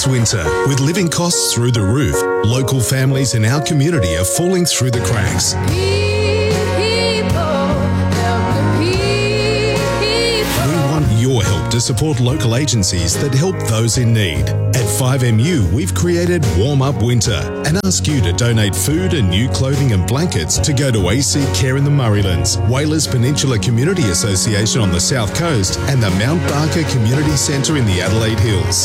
this winter, with living costs through the roof, local families in our community are falling through the cracks. We want your help to support local agencies that help those in need. At 5MU, we've created Warm Up Winter and ask you to donate food and new clothing and blankets to go to AC Care in the Murraylands, Whalers Peninsula Community Association on the South Coast, and the Mount Barker Community Centre in the Adelaide Hills.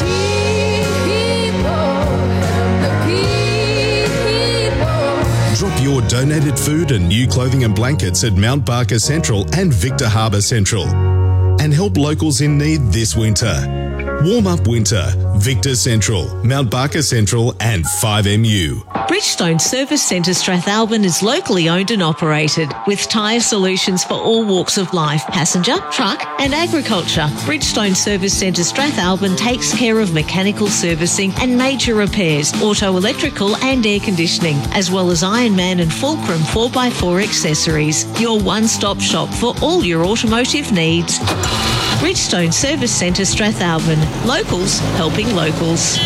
Drop your donated food and new clothing and blankets at Mount Barker Central and Victor Harbour Central, and help locals in need this winter. Warm Up Winter, Victor Central, Mount Barker Central and 5MU. Bridgestone Service Centre Strathalbyn is locally owned and operated with tyre solutions for all walks of life, passenger, truck and agriculture. Bridgestone Service Centre Strathalbyn takes care of mechanical servicing and major repairs, auto electrical and air conditioning, as well as Ironman and Fulcrum 4x4 accessories. Your one-stop shop for all your automotive needs. Bridgestone Service Centre Strathalbyn. Locals helping locals.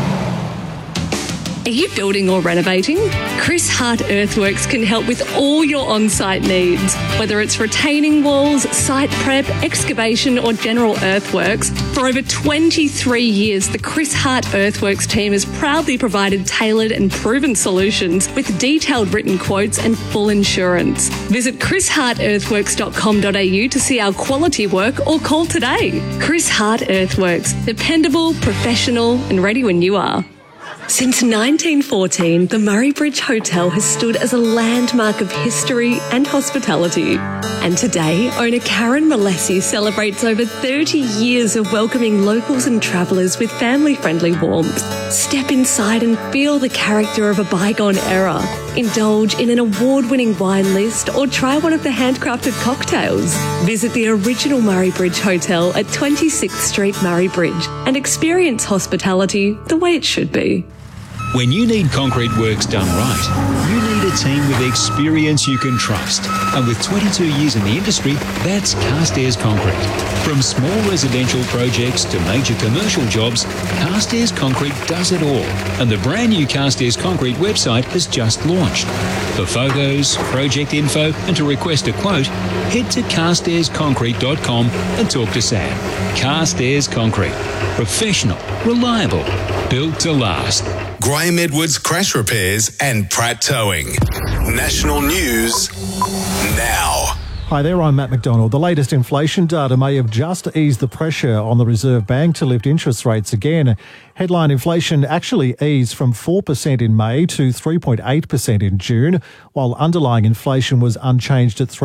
Are you building or renovating? Chris Hart Earthworks can help with all your on-site needs. Whether it's retaining walls, site prep, excavation or general earthworks, for over 23 years the Chris Hart Earthworks team has proudly provided tailored and proven solutions with detailed written quotes and full insurance. Visit chrishartearthworks.com.au to see our quality work or call today. Chris Hart Earthworks. Dependable, professional and ready when you are. Since 1914, the Murray Bridge Hotel has stood as a landmark of history and hospitality. And today, owner Karen Malessi celebrates over 30 years of welcoming locals and travellers with family-friendly warmth. Step inside and feel the character of a bygone era. Indulge in an award-winning wine list or try one of the handcrafted cocktails. Visit the original Murray Bridge Hotel at 26th Street, Murray Bridge, and experience hospitality the way it should be. When you need concrete works done right, you need a team with experience you can trust. And with 22 years in the industry, that's Carstairs Concrete. From small residential projects to major commercial jobs, Carstairs Concrete does it all. And the brand new Carstairs Concrete website has just launched. For photos, project info, and to request a quote, head to carstairsconcrete.com and talk to Sam. Carstairs Concrete. Professional, reliable, built to last. Graham Edwards Crash Repairs and Pratt Towing. National news now. Hi there, I'm Matt McDonald. The latest inflation data may have just eased the pressure on the Reserve Bank to lift interest rates again. Headline inflation actually eased from 4% in May to 3.8% in June, while underlying inflation was unchanged at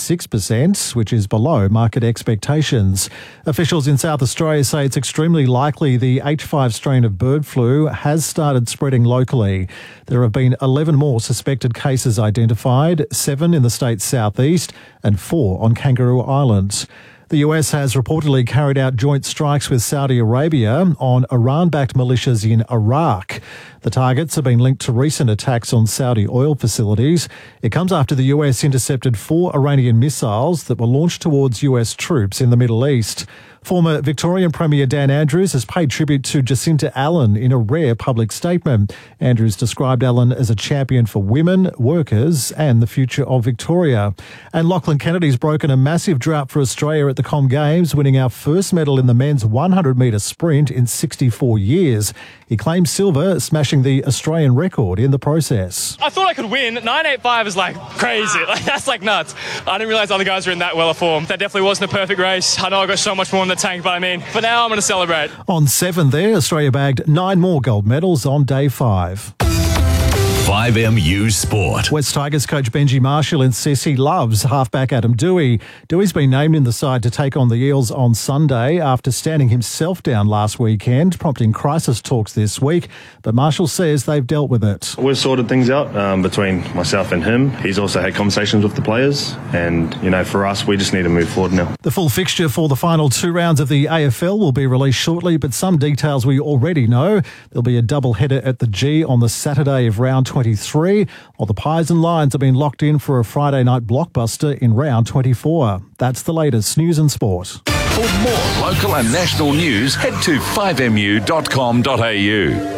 3.6%, which is below market expectations. Officials in South Australia say it's extremely likely the H5 strain of bird flu has started spreading locally. There have been 11 more suspected cases identified, 7 in the state's southeast and 4 on Kangaroo Island. The US has reportedly carried out joint strikes with Saudi Arabia on Iran-backed militias in Iraq. The targets have been linked to recent attacks on Saudi oil facilities. It comes after the US intercepted 4 Iranian missiles that were launched towards US troops in the Middle East. Former Victorian Premier Dan Andrews has paid tribute to Jacinta Allen in a rare public statement. Andrews described Allen as a champion for women, workers and the future of Victoria. And Lachlan Kennedy's broken a massive drought for Australia at the Com Games, winning our first medal in the men's 100-metre sprint in 64 years. He claims silver, smashing the Australian record in the process. I thought I could win. 9.85 is like crazy. That's like nuts. I didn't realise other guys were in that well of form. That definitely wasn't a perfect race. I know I got so much more in the tank, but for now I'm going to celebrate. On 7 there, Australia bagged 9 more gold medals on day 5. 5MU Sport. West Tigers coach Benji Marshall insists he loves halfback Adam Dewey. Dewey's been named in the side to take on the Eels on Sunday after standing himself down last weekend, prompting crisis talks this week. But Marshall says they've dealt with it. We've sorted things out between myself and him. He's also had conversations with the players and, for us, we just need to move forward now. The full fixture for the final 2 rounds of the AFL will be released shortly, but some details we already know. There'll be a double header at the G on the Saturday of round 23, while the Pies and Lions have been locked in for a Friday night blockbuster in round 24. That's the latest news and sport. For more local and national news, head to 5mu.com.au.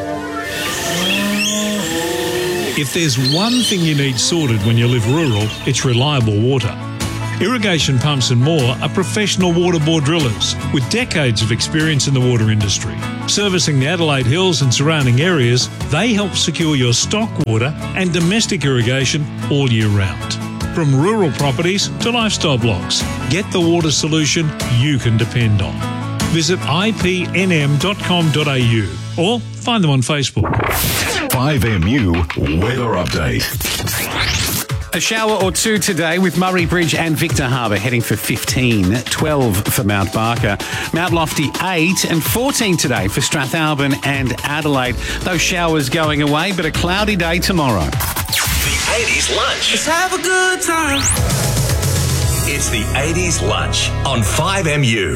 If there's one thing you need sorted when you live rural, it's reliable water. Irrigation Pumps and More are professional water bore drillers with decades of experience in the water industry. Servicing the Adelaide Hills and surrounding areas, they help secure your stock water and domestic irrigation all year round. From rural properties to lifestyle blocks, get the water solution you can depend on. Visit ipnm.com.au or find them on Facebook. 5MU Weather Update. A shower or two today with Murray Bridge and Victor Harbour heading for 15, 12 for Mount Barker, Mount Lofty 8 and 14 today for Strathalbyn and Adelaide. Those showers going away, but a cloudy day tomorrow. The 80s Lunch. Let's have a good time. It's the 80s Lunch on 5MU.